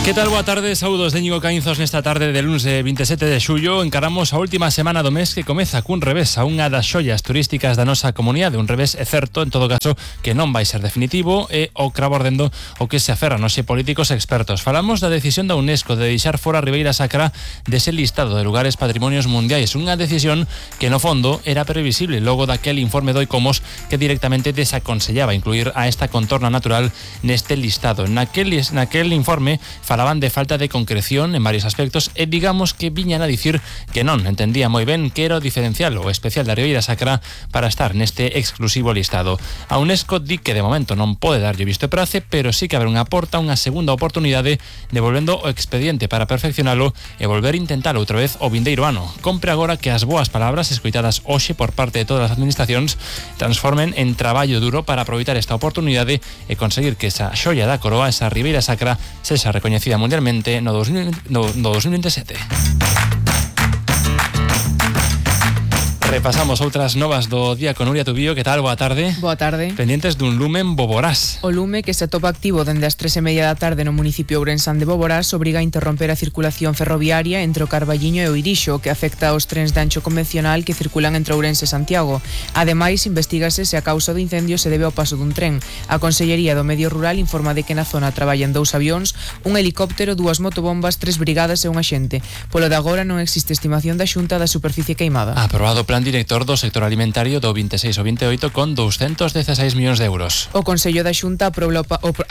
Que tal, boa tarde, saúdos de Íñigo Caínzos nesta tarde de lunes 27 de xullo. Encaramos a última semana do mes que comeza cun revés a unha das xollas turísticas da nosa comunidade. Un revés, é certo, en todo caso, que non vai ser definitivo e o cravo ardendo o que se aferran os políticos e expertos. Falamos da decisión da UNESCO de deixar fora a Ribeira Sacra dese listado de lugares patrimonios mundiais. Unha decisión que no fondo era previsible logo daquel informe do ICOMOS que directamente desaconsellaba incluir a esta contorna natural neste listado. Naquel informe falaban de falta de concreción en varios aspectos e digamos que viñan a dicir que non entendía moi ben que era o diferencial ou especial da Ribeira Sacra para estar neste exclusivo listado. A UNESCO di que de momento non pode darlle visto e prace, pero sí que haber unha segunda oportunidade devolvendo o expediente para perfeccionalo e volver a intentalo outra vez o vindeiro ano. Compre agora que as boas palabras escoitadas hoxe por parte de todas as administracións transformen en traballo duro para aproveitar esta oportunidade e conseguir que esa xoia da coroa, esa Ribeira Sacra, sexa reconhecida mundialmente no 2027. Repasamos outras novas do día con Nuria Tubío. Que tal? Boa tarde. Boa tarde. Pendientes dun lume en Boborás. O lume, que se atopa activo dende as 3:30 da tarde no municipio ourensán de Boborás, obriga a interromper a circulación ferroviaria entre o Carballiño e o Irixo, que afecta aos trens de ancho convencional que circulan entre Ourense e Santiago. Ademais, investígase se a causa do incendio se debe ao paso dun tren. A Consellería do Medio Rural informa de que na zona traballan 2 avións, un helicóptero, 2 motobombas, 3 brigadas e un axente. Polo de agora non existe estimación da Xunta da superficie queimada. Aprobado o plan director do sector alimentario do 26 ao 28 con 216 millóns de euros. O Consello da Xunta aproba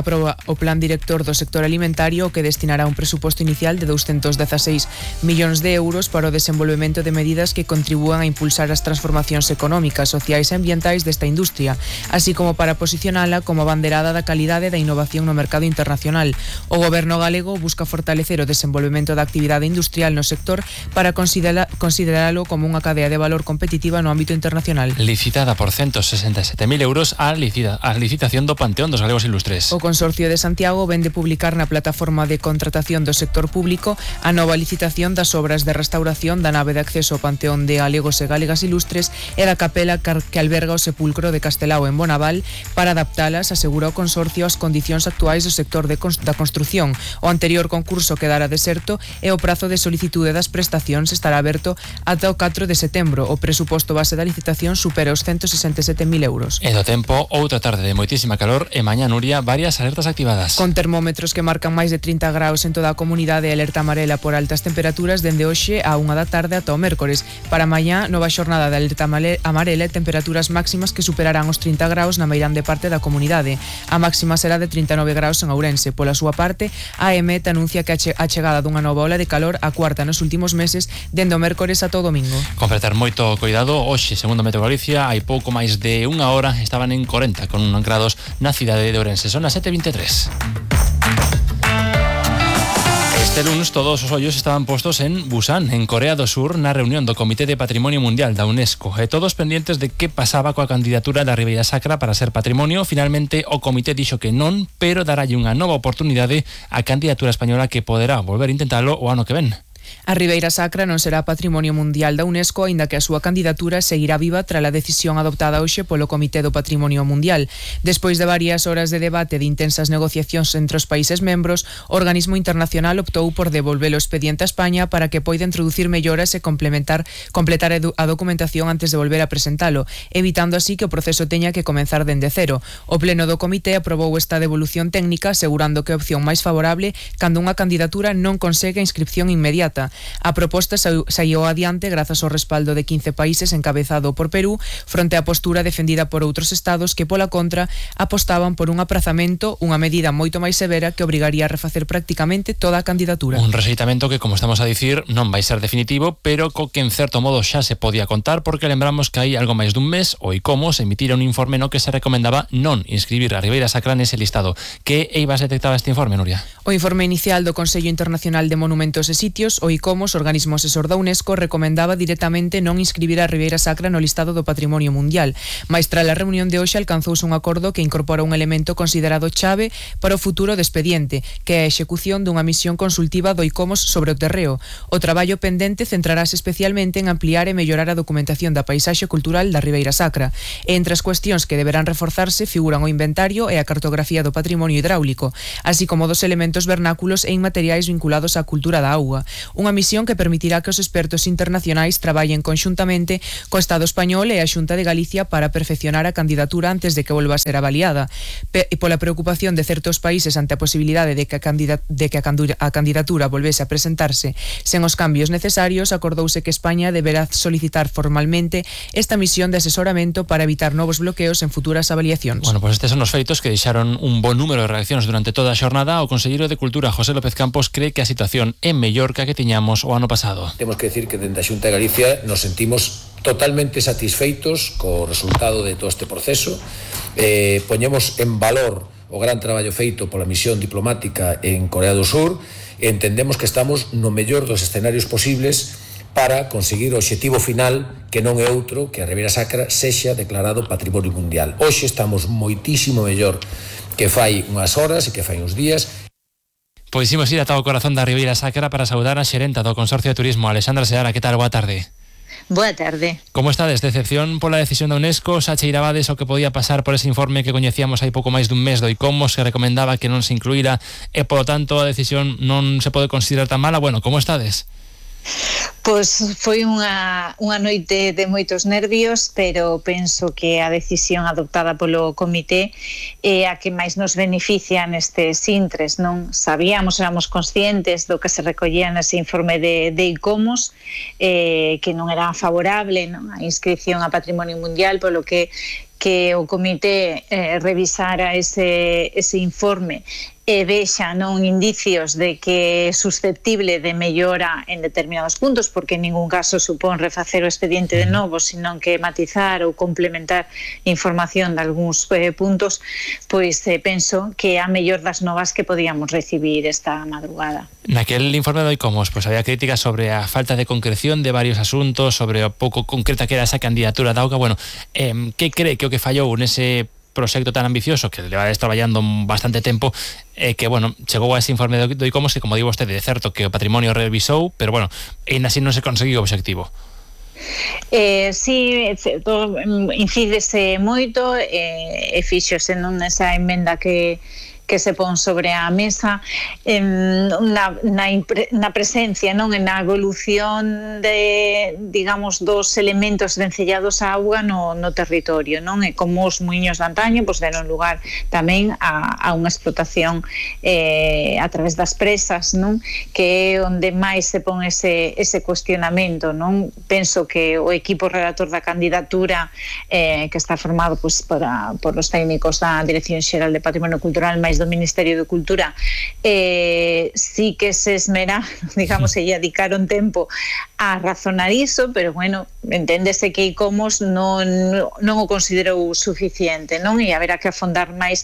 o plan director do sector alimentario, que destinará un presuposto inicial de 216 millóns de euros para o desenvolvemento de medidas que contribúan a impulsar as transformacións económicas, sociais e ambientais desta industria, así como para posicionala como abanderada da calidade e da innovación no mercado internacional. O Goberno galego busca fortalecer o desenvolvemento da actividade industrial no sector para consideralo como unha cadea de valor competitiva no ámbito internacional. Licitada por 167.000 euros a licitación do Panteón dos Galegos Ilustres. O Consorcio de Santiago vende publicar na plataforma de contratación do sector público a nova licitación das obras de restauración da nave de acceso ao Panteón de Galegos e Galegas Ilustres e da capela que alberga o sepulcro de Castelao en Bonaval para adaptalas, asegura o Consorcio, ás condicións actuais do sector da construción. O anterior concurso quedara deserto e o prazo de solicitude das prestacións estará aberto ata o 4 de setembro. O presuposto base da licitación supera os 167.000 euros. E do tempo, outra tarde de moitísima calor e mañá, Nuria, varias alertas activadas. Con termómetros que marcan máis de 30 graus en toda a comunidade e alerta amarela por altas temperaturas dende hoxe a 1 da tarde ata o mércores. Para mañá, nova xornada de alerta amarela e temperaturas máximas que superarán os 30 graus na meirande parte da comunidade. A máxima será de 39 graus en Ourense. Pola súa parte, a EMET anuncia que a chegada dunha nova ola de calor, a cuarta nos últimos meses, dende o mércores ata o domingo. Completar moito cuidado, hoxe, segundo Meteo Galicia, hai pouco máis de unha hora estaban en 40 con 1 grados na cidade de Ourense. Son as 7:23. Este lunes todos os ollos estaban postos en Busan, en Corea do Sur, na reunión do Comité de Patrimonio Mundial da UNESCO, e todos pendientes de que pasaba coa candidatura da Ribeira Sacra para ser patrimonio. Finalmente o comité dixo que non, pero daralle unha nova oportunidade á candidatura española, que poderá volver a intentalo o ano que ven. A Ribeira Sacra non será Patrimonio Mundial da UNESCO, aínda que a súa candidatura seguirá viva tras a decisión adoptada hoxe polo Comité do Patrimonio Mundial. Despois de varias horas de debate e de intensas negociacións entre os países membros, o organismo internacional optou por devolver o expediente a España para que poida introducir melloras e completar a documentación antes de volver a presentalo, evitando así que o proceso teña que comenzar dende cero. O pleno do comité aprobou esta devolución técnica, asegurando que é a opción máis favorable cando unha candidatura non consegue a inscripción inmediata. A proposta saíu adiante grazas ao respaldo de 15 países encabezado por Perú, fronte á postura defendida por outros estados que, pola contra, apostaban por un aprazamento, unha medida moito máis severa que obrigaría a refacer prácticamente toda a candidatura. Un rexeitamento que, como estamos a dicir, non vai ser definitivo, pero co que en certo modo xa se podía contar, porque lembramos que hai algo máis dun mes o ICOMOS emitira un informe no que se recomendaba non inscribir a Ribeira Sacra nese listado. Que eivas detectaba este informe, Nuria? O informe inicial do Consello Internacional de Monumentos e Sitios, o ICOMOS, organismo asesor da UNESCO, recomendaba directamente non inscribir a Ribeira Sacra no listado do Patrimonio Mundial. Mais tras a reunión de hoxe alcanzouse un acordo que incorpora un elemento considerado chave para o futuro do expediente, que é a execución dunha misión consultiva do ICOMOS sobre o terreo. O traballo pendente centrarase especialmente en ampliar e mellorar a documentación da paisaxe cultural da Ribeira Sacra. E entre as cuestións que deberán reforzarse figuran o inventario e a cartografía do patrimonio hidráulico, así como dos elementos elementos vernáculos e inmateriais vinculados á cultura da auga. Unha misión que permitirá que os expertos internacionais traballen conxuntamente co Estado español e a Xunta de Galicia para perfeccionar a candidatura antes de que volva a ser avaliada. Pola preocupación de certos países ante a posibilidade de que a candidatura volvese a presentarse sen os cambios necesarios, acordouse que España deberá solicitar formalmente esta misión de asesoramento para evitar novos bloqueos en futuras avaliacións. Bueno, pois estes son os feitos que deixaron un bon número de reaccións durante toda a xornada. O conselleiro de Cultura, José López Campos, cree que a situación é mellor que a que tiñamos o ano pasado. Temos que decir que dende a Xunta de Galicia nos sentimos totalmente satisfeitos co resultado de todo este proceso. Poñemos en valor o gran traballo feito pola misión diplomática en Corea do Sur e entendemos que estamos no mellor dos escenarios posibles para conseguir o obxectivo final, que non é outro que a Ribeira Sacra sexa declarado Patrimonio Mundial. Hoxe estamos moitísimo mellor que fai unhas horas e que fai uns días. Pois imos ir ata o corazón da Ribeira Sacra para saudar a xerenta do Consorcio de Turismo, Alexandra Seara. Que tal? Boa tarde. Boa tarde. Como estades? Decepción pola decisión da UNESCO? Xa cheirabades o que podía pasar por ese informe que coñecíamos hai pouco máis dun mes do ICOMOS, que recomendaba que non se incluíra e, polo tanto, a decisión non se pode considerar tan mala? Bueno, como estades? Pois foi unha noite de moitos nervios, pero penso que a decisión adoptada polo comité é a que máis nos beneficia nestes intres, non? Éramos conscientes do que se recollía nese informe de ICOMOS, que non era favorable, non, a inscripción a Patrimonio Mundial, polo que o comité revisara ese informe e vexa non indicios de que é susceptible de mellora en determinados puntos, porque en ningún caso supón refacer o expediente de novo, senón que matizar ou complementar información de algúns puntos, pois penso que é a mellor das novas que podíamos recibir esta madrugada. Naquel informe do ICOMOS, pois había críticas sobre a falta de concreción de varios asuntos, sobre o pouco concreta que era esa candidatura da auga. Bueno, que cree que o que fallou nese proxecto tan ambicioso que levades traballando bastante tempo, que, bueno, chegou a ese informe do ICOMOS que, como digo vostede, é certo que o patrimonio revisou, pero, bueno, ainda así non se conseguiu o obxectivo. Sí, incídese moito e fíxose nesa emenda que se pon sobre a mesa na presencia, non, na evolución de, digamos, dos elementos vencellados á auga no territorio, non? E como os muiños de antaño, pois deron lugar tamén a unha explotación a través das presas, non? Que é onde máis se pon ese cuestionamento, non? Penso que o equipo redactor da candidatura, que está formado pois por os técnicos da Dirección Xeral de Patrimonio Cultural máis do Ministerio de Cultura, sí que se esmera, digamos, e dedicaron tempo a razonar iso, pero, bueno, enténdese que ICOMOS non o considerou suficiente, non? E haberá que afondar máis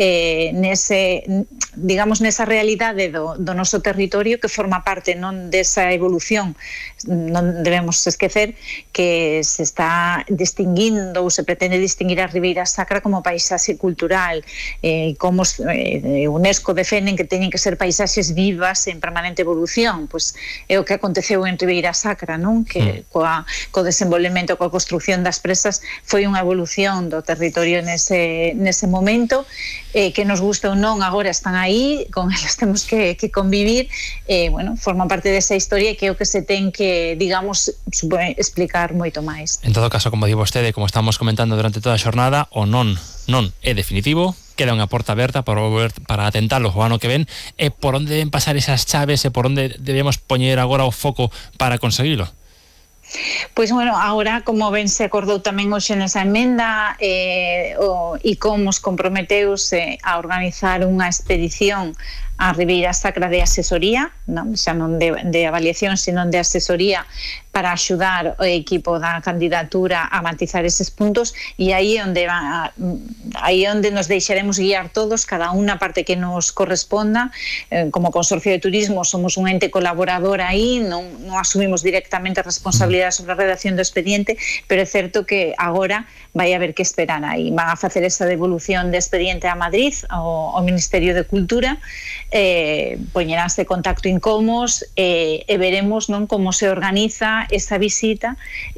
nesa realidade do noso territorio, que forma parte non desa evolución. Non debemos esquecer que se está distinguindo ou se pretende distinguir a Ribeira Sacra como paisaxe cultural, como UNESCO defenden que teñen que ser paisaxes vivas en permanente evolución. Pois é o que aconteceu en Ribeira Sacra, non? Que co desenvolvemento, coa construción das presas, foi unha evolución do territorio nese momento, que nos gusta ou non, agora están aí, con elas temos que convivir, bueno, forman parte desa historia, que é o que se ten que, digamos, explicar moito máis. En todo caso, como di vostede, como estamos comentando durante toda a xornada, o non é definitivo, queda unha porta aberta para atentalo o ano que ven, e por onde deben pasar esas chaves e por onde debemos poñer agora o foco para conseguilo? Pois, bueno, agora, como ben se acordou tamén hoxe nesa emenda, o ICOMOS comprometeuse a organizar unha expedición a Ribeira Sacra de asesoría, non? Xa non de avaliación, senón de asesoría, para axudar o equipo da candidatura a matizar eses puntos, e aí onde nos deixaremos guiar todos, cada unha parte que nos corresponda. Como Consorcio de Turismo somos un ente colaborador aí, non asumimos directamente a responsabilidade sobre a redacción do expediente, pero é certo que agora vai haber que esperar aí. Van a facer esa devolución de expediente a Madrid, ao Ministerio de Cultura, poñeránse contacto Incomos e veremos, non, como se organiza esa visita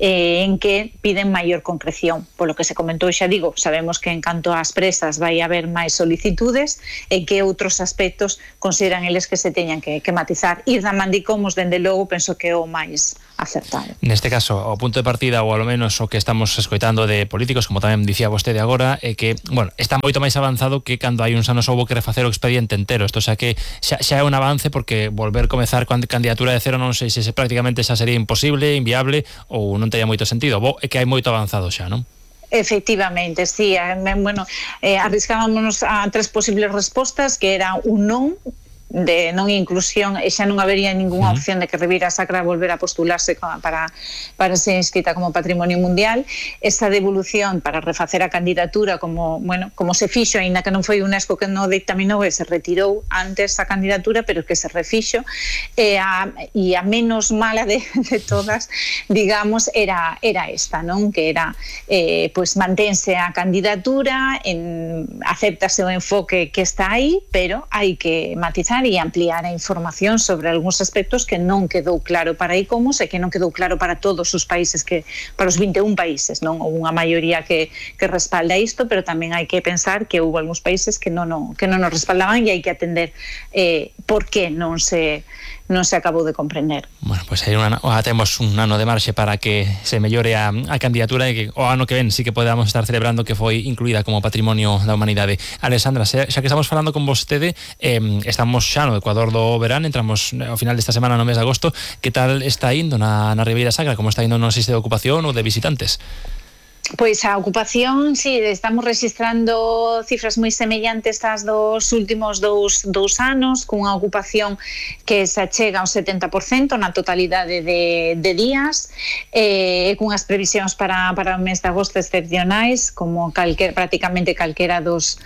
en que piden maior concreción. Polo que se comentou, xa digo, sabemos que en canto ás presas vai haber máis solicitudes e que outros aspectos consideran eles que se teñan que matizar. Ir da man de Incomos, dende logo, penso que é o máis acertado. Neste caso, o punto de partida, ou ao menos o que estamos escoitando de políticos, como tamén dicía vostede agora, é que, bueno, está moito máis avanzado que cando hai uns anos houbo que refacer o expediente entero. Isto xa que xa é un avance, porque volver comezar con candidatura de cero non sei se prácticamente xa sería imposible, inviable, ou non tería moito sentido. É que hai moito avanzado xa, non? Efectivamente, sí. Bueno, arriscábamos a 3 posibles respostas, que era un non, de non inclusión, e xa non habería ninguna opción de que Ribeira Sacra volver a postularse para ser inscrita como Patrimonio Mundial. Esa devolución para refacer a candidatura, como se fixo, aínda que non foi UNESCO que non dictaminou, e se retirou antes a candidatura, pero que se refixo, e a menos mala de todas, digamos, era esta, non? Que era, pois, mantense a candidatura, acéptase o enfoque que está aí, pero hai que matizar e ampliar a información sobre algúns aspectos que non quedou claro para Incomos e que non quedou claro para todos os países, para os 21 países, non? Houve unha maioría que respalda isto, pero tamén hai que pensar que houve algúns países que non nos respaldaban, e hai que atender por que non se acabou de comprender. Bueno, pois temos un ano de marxe para que se mellore a candidatura, e que o ano que ven sí que podamos estar celebrando que foi incluída como Patrimonio da Humanidade. Alexandra, xa que estamos falando con vostede, estamos xa no Ecuador do verán, entramos ao final desta semana no mes de agosto. Que tal está indo na Ribeira Sacra? Como está indo no índice de ocupación ou de visitantes? Pois a ocupación, sí, estamos registrando cifras moi semellantes ás dos últimos dous anos, cunha ocupación que se achega ao 70% na totalidade de días, e cunhas previsións para o mes de agosto excepcionais, como prácticamente calquera dos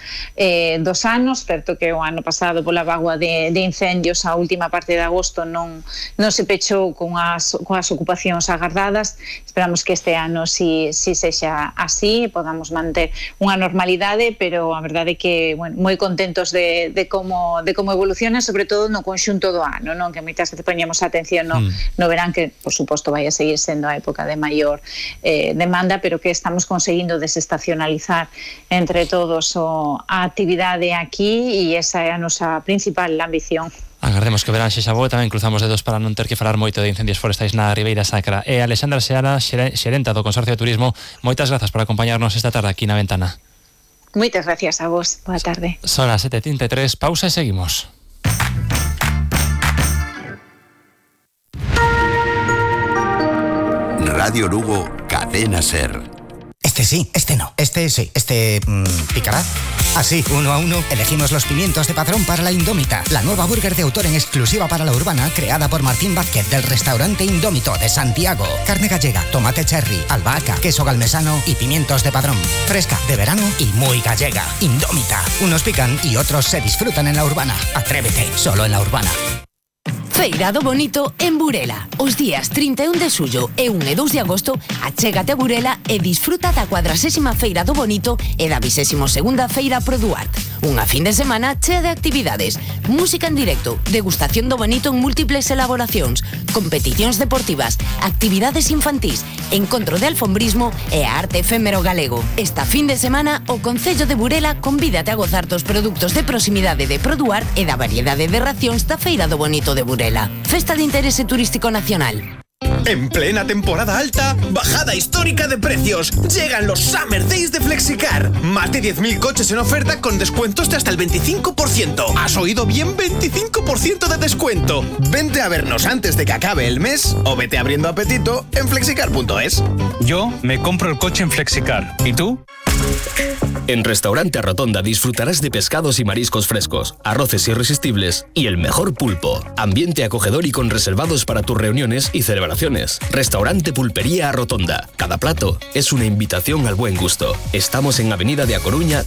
anos, certo que o ano pasado pola bagua de incendios a última parte de agosto non se pechou coas ocupacións agardadas. Esperamos que este ano si sexa así, podamos manter unha normalidade, pero a verdade é que, bueno, moi contentos de como evoluciona, sobre todo no conxunto do ano, non? Que moitas veces poñemos atención no verán, que por suposto vai a seguir sendo a época de maior demanda, pero que estamos conseguindo desestacionalizar entre todos a actividade aquí, e esa é a nosa principal ambición. Agardemos que o verán xa bo, e tamén cruzamos dedos para non ter que falar moito de incendios forestais na Ribeira Sacra. Alexandra Seara, xerenta do Consorcio de Turismo, moitas grazas por acompañarnos esta tarde aquí na Ventana. Moitas gracias a vos. Boa tarde. Son as 7:33, pausa e seguimos. Radio Lugo, Cadena Ser. Este sí, este no, este sí, ¿picará? Así, 1 a 1, elegimos los pimientos de Padrón para la Indómita, la nueva burger de autor en exclusiva para la urbana, creada por Martín Vázquez del restaurante Indómito de Santiago. Carne gallega, tomate cherry, albahaca, queso galmesano y pimientos de Padrón. Fresca, de verano y muy gallega. Indómita. Unos pican y otros se disfrutan en la urbana. Atrévete, solo en la urbana. Feirado Bonito en Burela. Os días 31 de xullo e 1 e 2 de agosto, achégate a Burela e disfruta da 40ª Feira do Bonito e da 22ª Feira Produart. Unha fin de semana chea de actividades, música en directo, degustación do Bonito en múltiples elaboracións, competicións deportivas, actividades infantís, encontro de alfombrismo e a arte efémero galego. Esta fin de semana, o Concello de Burela convídate a gozar dos produtos de proximidade de Produart e da variedade de racións da Feira do Bonito de Burela. Festa de interese turístico nacional. En plena temporada alta, bajada histórica de precios. Llegan los Summer Days de Flexicar. Más de 10.000 coches en oferta con descuentos de hasta el 25%. ¿Has oído bien? 25% de descuento. Vente a vernos antes de que acabe el mes o vete abriendo apetito en flexicar.es. Yo me compro el coche en Flexicar. ¿Y tú? En Restaurante Rotonda disfrutarás de pescados y mariscos frescos, arroces irresistibles y el mejor pulpo. Ambiente acogedor y con reservados para tus reuniones y celebraciones. Restaurante Pulpería Rotonda. Cada plato es una invitación al buen gusto. Estamos en Avenida de A Coruña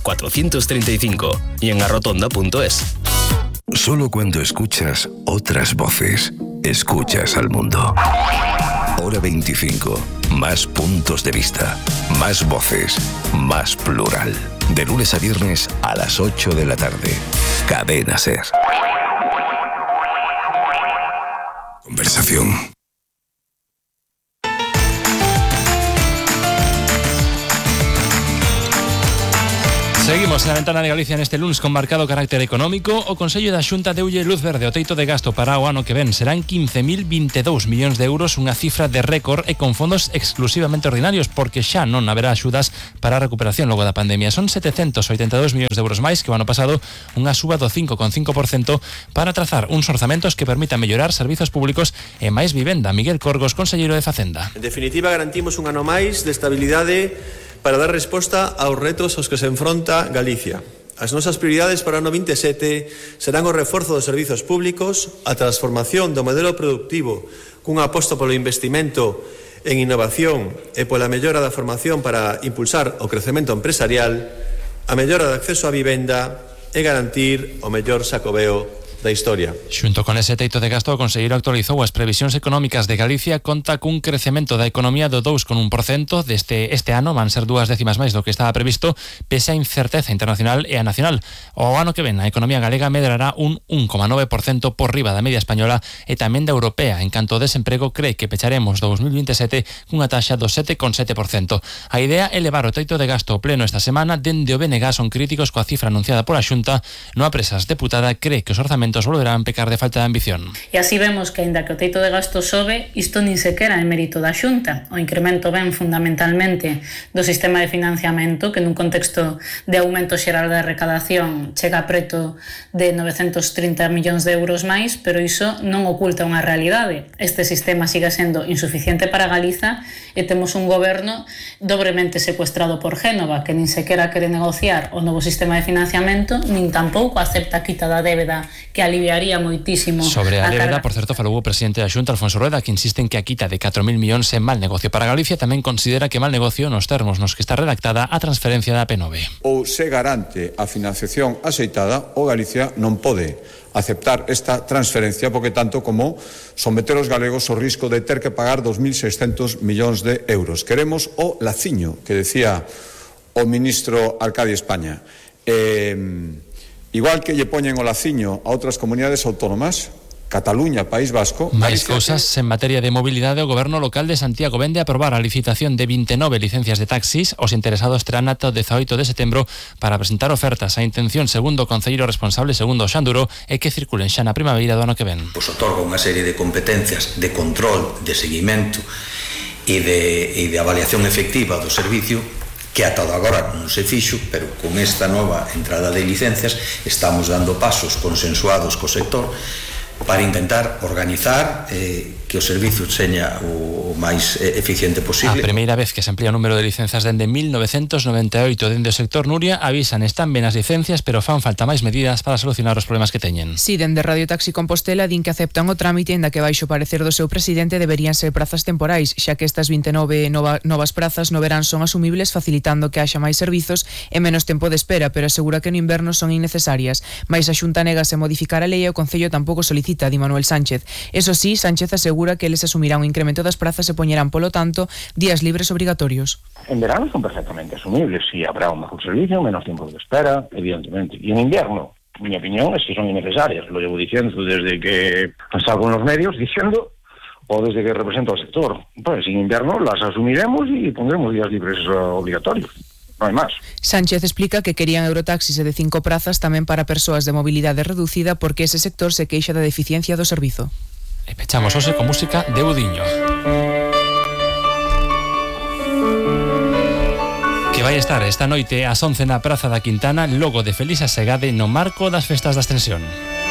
435 y en arrotonda.es. Solo cuando escuchas otras voces, escuchas al mundo. Hora 25. Más puntos de vista, más voces, más plural. De lunes a viernes a las 8 de la tarde. Cadena Ser. Conversación. Seguimos na ventana de Galicia neste lunes con marcado carácter económico. O Consello da Xunta deulle luz verde o teito de gasto para o ano que ven. Serán 15.022 millóns de euros, unha cifra de récord e con fondos exclusivamente ordinarios, porque xa non haberá axudas para a recuperación logo da pandemia. Son 782 millóns de euros máis que o ano pasado, unha suba do 5,5% para trazar uns orzamentos que permitan mellorar servizos públicos e máis vivenda. Miguel Corgos, conselleiro de Facenda. En definitiva, garantimos un ano máis de estabilidade para dar resposta aos retos aos que se enfronta Galicia. As nosas prioridades para o ano 27 serán o reforzo dos servizos públicos, a transformación do modelo productivo cun aposto polo investimento en innovación e pola mellora da formación para impulsar o crecemento empresarial, a mellora do acceso á vivenda e garantir o mellor Xacobeo da historia. Xunto con ese teito de gasto, o conselleiro actualizou as previsións económicas de Galicia. Conta cun crecemento da economía do 2,1% este ano, van ser 2 décimas máis do que estaba previsto, pese a incerteza internacional e a nacional. O ano que ven, a economía galega medrará un 1,9% por riba da media española e tamén da europea. En canto ao desemprego, cree que pecharemos 2027 cunha taxa do 7,7%. A idea é levar o teito de gasto ao pleno esta semana. Dende o BNG son críticos coa cifra anunciada pola Xunta. Noa Presas, deputada, cree que os orzamentos volverán pecar de falta de ambición. E así vemos que, aínda que o teito de gasto sobe, isto nin sequera é mérito da Xunta. O incremento ven fundamentalmente do sistema de financiamento, que nun contexto de aumento xeral da recadación chega preto de 930 millóns de euros máis, pero iso non oculta unha realidade. Este sistema sigue sendo insuficiente para Galiza e temos un goberno dobremente secuestrado por Génova, que nin sequera quere negociar o novo sistema de financiamento, nin tampouco acepta a quita da débeda, que aliviaría moitísimo. Sobre a débeda, por certo, falou o presidente da Xunta, Alfonso Rueda, que insiste en que a quita de 4.000 millóns é mal negocio para Galicia. Tamén considera que mal negocio nos termos nos que está redactada a transferencia da P9. Ou se garante a financiación axeitada, o Galicia non pode aceptar esta transferencia, porque tanto como someter os galegos ao risco de ter que pagar 2.600 millóns de euros. Queremos o laciño que decía o ministro Arcadio España. Igual que lle poñen o laciño a outras comunidades autónomas, Cataluña, País Vasco... Máis cousas en materia de mobilidade. O goberno local de Santiago vende a aprobar a licitación de 29 licencias de taxis. Os interesados terán ata o 18 de setembro para presentar ofertas. A intención, segundo o concelleiro responsable, segundo o Xanduro, é que circulen xa na primavera do ano que ven. Pois otorga unha serie de competencias de control, de seguimento e de avaliación efectiva do servicio, que ata agora non se fixo, pero con esta nova entrada de licencias estamos dando pasos consensuados co sector para intentar organizar que o servizo seña o máis eficiente posible. A primeira vez que se amplía o número de licencias dende 1998. Dende o sector, Nuria, avisan, están ben as licencias, pero fan falta máis medidas para solucionar os problemas que teñen. Si, dende Radio Taxi Compostela din que aceptan o trámite, aínda que baixo parecer do seu presidente deberían ser prazas temporais, xa que estas 29 novas prazas no verán son asumibles, facilitando que haxa máis servizos e menos tempo de espera, pero asegura que no inverno son innecesarias. Mais a Xunta negase a modificar a lei e o Concello tampouco solicita, di Manuel Sánchez. Eso sí, Sánchez asegura que eles asumirán o incremento das prazas e poñerán, polo tanto, días libres obrigatorios. En verano son perfectamente asumibles, si habrá un mejor servicio, menos tiempo de espera, evidentemente. Y en invierno, mi opinión es que son innecesarias. Lo llevo diciendo desde que salgo en los medios, diciendo, o desde que represento al sector. Pues en invierno las asumiremos y pondremos días libres obligatorios. No hai máis. Sánchez explica que querían eurotaxis de 5 prazas tamén para persoas de mobilidade reducida, porque ese sector se queixa da deficiencia do servizo. E pechamos hoxe con música de Budiño, que vai estar esta noite ás 11 na Praza da Quintana, logo de Felisa Segade, no marco das festas da Ascensión.